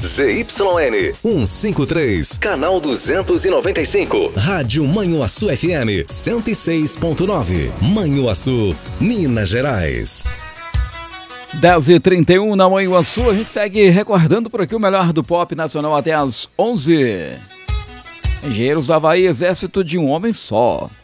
ZYN 153, canal 295. Rádio Manhuaçu FM 106.9. Manhuaçu, Minas Gerais. 10h31 na Manhuaçu. A gente segue recordando por aqui o melhor do pop nacional até as 11. Engenheiros do Havaí, exército de um homem só.